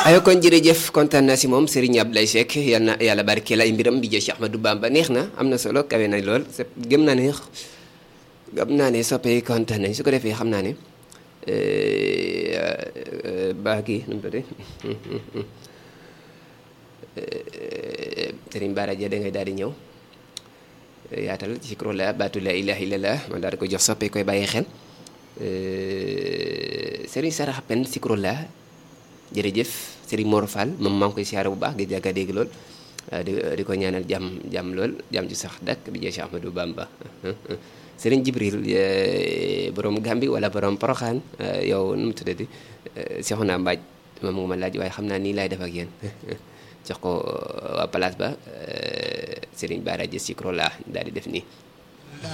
ayo kon jërëjëf kontaan naa si moom Serigne Abdoulaye Seck yal na yàlla barkeel ay mbiram bi jë Cheikh Ahmadou Bamba neex na am na solo kawe na lool gëm naa ne soppe yi kontaan nañ su ko defee xam naa ne baa kii nu mu tuddee Serigne Bara Dia da ngay daal di ñëw yaatal ci zikru la baatu la ilaha illallah man daal di ko jox soppe koy bàyyi xel Serigne Sarax Pen zikru la jërëjëf Serigne Mor Fall moom maa ngi koy siyaare bu baax di jàkka dégg lool di ko ñaanal jàmm lool jàmm ju sax dakk bi jee Cheikh Ahmadou Bamba Serigne Jibril borom Gambi wala borom Poroxaan yow nu mu tuddati Seexuna Mbaaj moom nga ma laaj waaye xam naa nii laay def ak yéen jox ko waa place ba Serigne Bara Dia Zikru la daal di def nii